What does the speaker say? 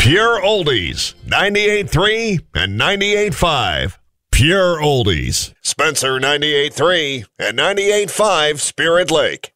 Pure Oldies, 98.3 and 98.5. Pure Oldies. Spencer 98.3 and 98.5 Spirit Lake.